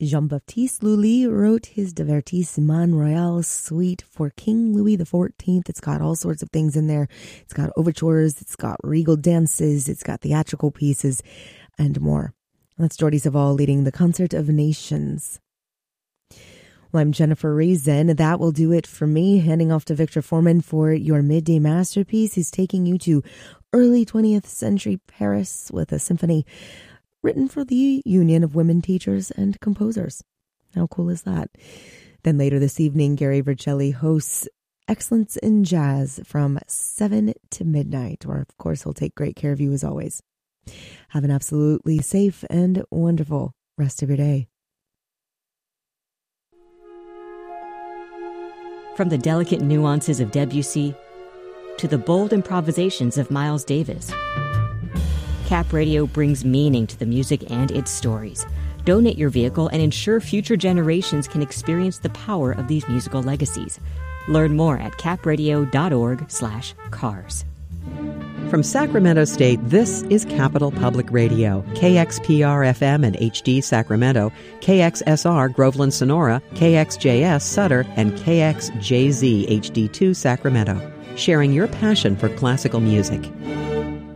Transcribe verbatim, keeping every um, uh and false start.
Jean-Baptiste Lully wrote his Divertissement Royal suite for King Louis the fourteenth. It's got all sorts of things in there. It's got overtures, it's got regal dances, it's got theatrical pieces, and more. That's Jordi Savall leading the Concert of Nations. Well, I'm Jennifer Reason. That will do it for me. Handing off to Victor Foreman for your midday masterpiece. He's taking you to early twentieth century Paris with a symphony written for the Union of Women Teachers and Composers. How cool is that? Then later this evening, Gary Vercelli hosts Excellence in Jazz from seven to midnight, where of course he'll take great care of you as always. Have an absolutely safe and wonderful rest of your day. From the delicate nuances of Debussy to the bold improvisations of Miles Davis, Cap Radio brings meaning to the music and its stories. Donate your vehicle and ensure future generations can experience the power of these musical legacies. Learn more at capradio.org slash cars. From Sacramento State, this is Capital Public Radio, K X P R F M and H D Sacramento, K X S R Groveland Sonora, K X J S Sutter, and K X J Z H D two Sacramento, sharing your passion for classical music.